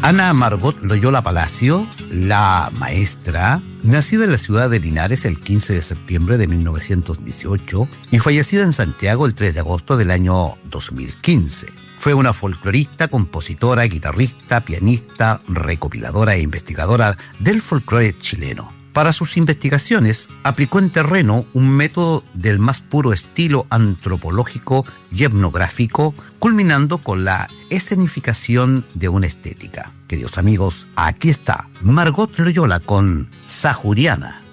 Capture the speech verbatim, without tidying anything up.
Ana Margot Loyola Palacio, la maestra, nacida en la ciudad de Linares el quince de septiembre de mil novecientos dieciocho y fallecida en Santiago el tres de agosto del año dos mil quince. Fue una folclorista, compositora, guitarrista, pianista, recopiladora e investigadora del folclore chileno. Para sus investigaciones, aplicó en terreno un método del más puro estilo antropológico y etnográfico, culminando con la escenificación de una estética. Queridos amigos, aquí está Margot Loyola con Sahuriana.